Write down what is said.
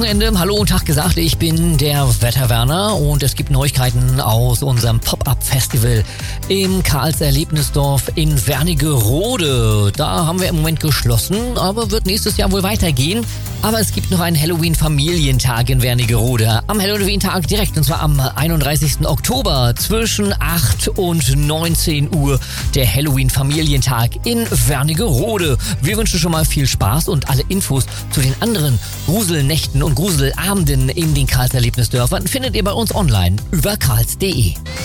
Ende Hallo und Tag gesagt, ich bin der Wetterwerner und es gibt Neuigkeiten aus unserem Pop-Up-Festival im Karls Erlebnisdorf in Wernigerode. Da haben wir im Moment geschlossen, aber wird nächstes Jahr wohl weitergehen. Aber es gibt noch einen Halloween-Familientag in Wernigerode. Am Halloween-Tag direkt, und zwar am 31. Oktober zwischen 8 und 19 Uhr. Der Halloween-Familientag in Wernigerode. Wir wünschen schon mal viel Spaß und alle Infos zu den anderen Gruselnächten und Gruselabenden in den Karls Erlebnisdörfern findet ihr bei uns online über karls.de.